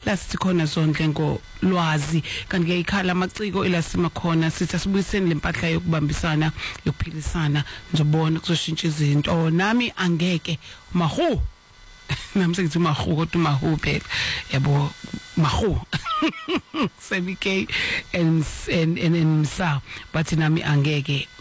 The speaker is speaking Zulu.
lasithi khona Zondle ngolwazi kanti ke ikhala amaciko elasima khona sithi asibuyiseni lempahla yokubambisana yokuphilisana ngizobona kuzoshintsha izinto nami angeke mahu namsekithi mahu kodwa mahu phela yabo mahu sebike and sa but nami angeke